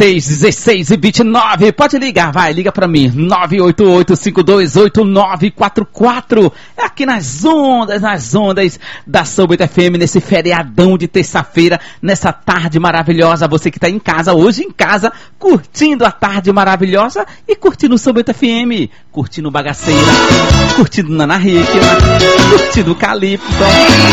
16 e 29. Pode ligar, vai, liga pra mim. 988-528944. É aqui nas ondas da São Bento FM, nesse feriadão de terça-feira, nessa tarde maravilhosa. Você que tá em casa, hoje em casa, curtindo a tarde maravilhosa e curtindo o São Bento FM, curtindo Bagaceira, curtindo Nana Rica, curtindo Calypso.